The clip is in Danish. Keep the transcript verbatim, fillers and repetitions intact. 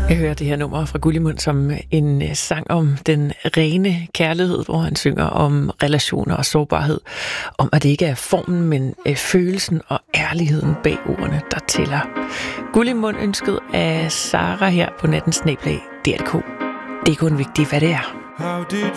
Jeg hører det her nummer fra Gullimund som en sang om den rene kærlighed, hvor han synger om relationer og sårbarhed. Om at det ikke er formen, men følelsen og ærligheden bag ordene, der tæller. Gullimund ønsket af Sara her på nattens snabel-a D R K. Det er kun vigtigt, hvad det er.